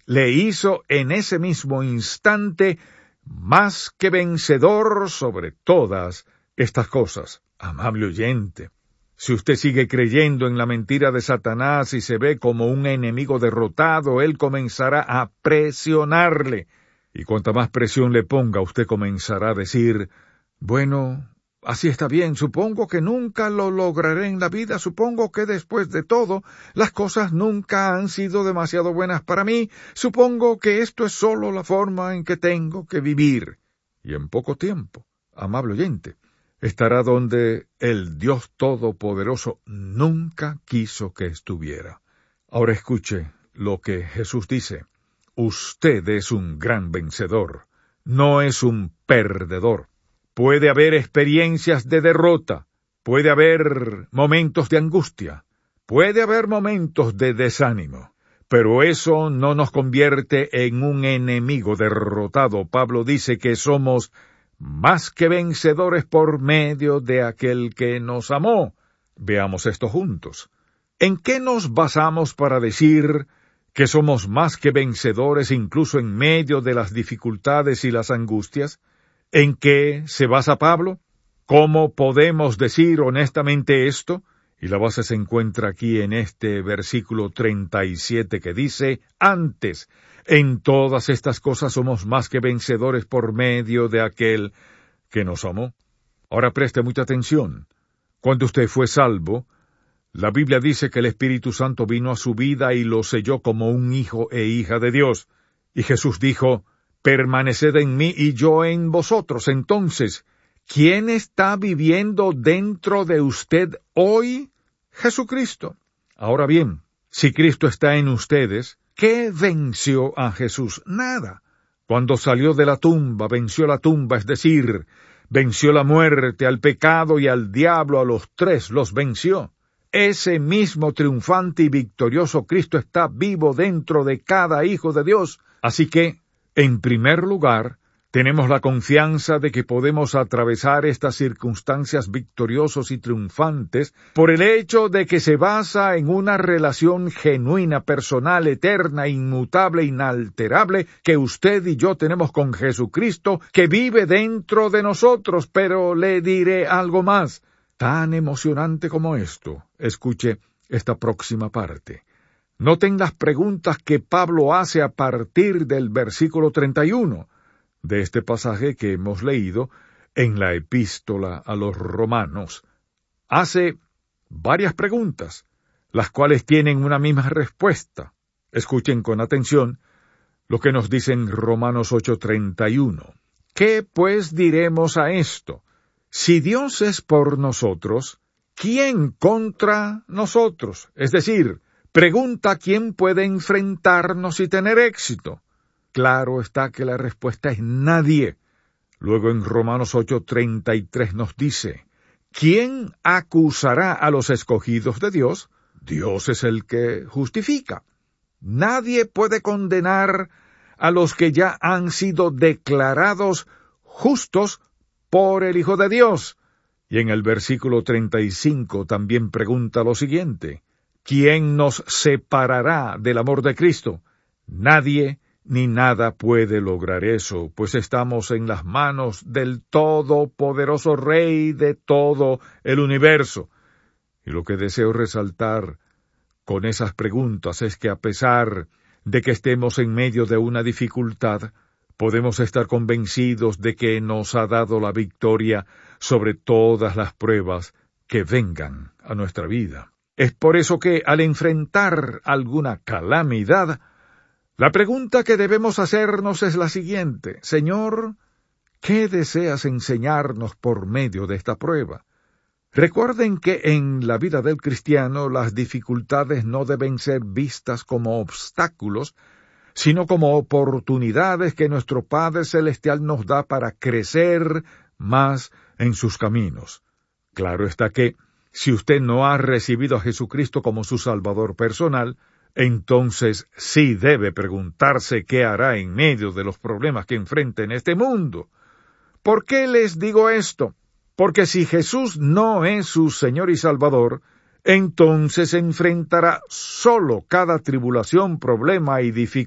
le hizo en ese mismo instante más que vencedor sobre todas estas cosas. Amable oyente, si usted sigue creyendo en la mentira de Satanás y se ve como un enemigo derrotado, él comenzará a presionarle. Y cuanta más presión le ponga, usted comenzará a decir, bueno, así está bien, supongo que nunca lo lograré en la vida, supongo que después de todo, las cosas nunca han sido demasiado buenas para mí, supongo que esto es solo la forma en que tengo que vivir. Y en poco tiempo, amable oyente, estará donde el Dios Todopoderoso nunca quiso que estuviera. Ahora escuche lo que Jesús dice. Usted es un gran vencedor, no es un perdedor. Puede haber experiencias de derrota, puede haber momentos de angustia, puede haber momentos de desánimo, pero eso no nos convierte en un enemigo derrotado. Pablo dice que somos más que vencedores por medio de aquel que nos amó. Veamos esto juntos. ¿En qué nos basamos para decir que somos más que vencedores incluso en medio de las dificultades y las angustias? ¿En qué se basa Pablo? ¿Cómo podemos decir honestamente esto? Y la base se encuentra aquí en este versículo 37 que dice, antes, en todas estas cosas somos más que vencedores por medio de aquel que nos amó. Ahora preste mucha atención. Cuando usted fue salvo, la Biblia dice que el Espíritu Santo vino a su vida y lo selló como un hijo e hija de Dios. Y Jesús dijo, permaneced en mí y yo en vosotros. Entonces, ¿quién está viviendo dentro de usted hoy? Jesucristo. Ahora bien, si Cristo está en ustedes, ¿qué venció a Jesús? Nada. Cuando salió de la tumba, venció la tumba, es decir, venció la muerte, al pecado y al diablo, a los tres los venció. Ese mismo triunfante y victorioso Cristo está vivo dentro de cada hijo de Dios. Así que, en primer lugar, tenemos la confianza de que podemos atravesar estas circunstancias victoriosos y triunfantes por el hecho de que se basa en una relación genuina, personal, eterna, inmutable, inalterable, que usted y yo tenemos con Jesucristo, que vive dentro de nosotros. Pero le diré algo más, tan emocionante como esto. Escuche esta próxima parte. Noten las preguntas que Pablo hace a partir del versículo 31. De este pasaje que hemos leído en la epístola a los Romanos. Hace varias preguntas, las cuales tienen una misma respuesta. Escuchen con atención lo que nos dice en Romanos 8:31. ¿Qué pues diremos a esto? Si Dios es por nosotros, ¿quién contra nosotros? Es decir, pregunta quién puede enfrentarnos y tener éxito. Claro está que la respuesta es nadie. Luego en Romanos 8:33 nos dice, ¿quién acusará a los escogidos de Dios? Dios es el que justifica. Nadie puede condenar a los que ya han sido declarados justos por el Hijo de Dios. Y en el versículo 35 también pregunta lo siguiente, ¿quién nos separará del amor de Cristo? Nadie ni nada puede lograr eso, pues estamos en las manos del todopoderoso Rey de todo el universo. Y lo que deseo resaltar con esas preguntas es que a pesar de que estemos en medio de una dificultad, podemos estar convencidos de que nos ha dado la victoria sobre todas las pruebas que vengan a nuestra vida. Es por eso que al enfrentar alguna calamidad, la pregunta que debemos hacernos es la siguiente: Señor, ¿qué deseas enseñarnos por medio de esta prueba? Recuerden que en la vida del cristiano las dificultades no deben ser vistas como obstáculos, sino como oportunidades que nuestro Padre Celestial nos da para crecer más en sus caminos. Claro está que, si usted no ha recibido a Jesucristo como su Salvador personal, entonces sí debe preguntarse qué hará en medio de los problemas que enfrenta en este mundo. ¿Por qué les digo esto? Porque si Jesús no es su Señor y Salvador, entonces enfrentará solo cada tribulación, problema y dificultad